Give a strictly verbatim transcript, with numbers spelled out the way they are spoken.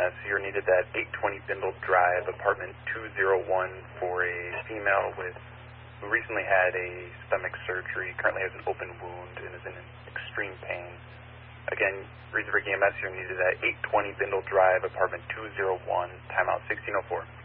S. You're needed at eight twenty Bindle Drive, apartment two oh one, for a female with who recently had a stomach surgery, currently has an open wound, and is in extreme pain. Again, reason for E M S, you're needed at eight twenty Bindle Drive, apartment two oh one, timeout sixteen oh four.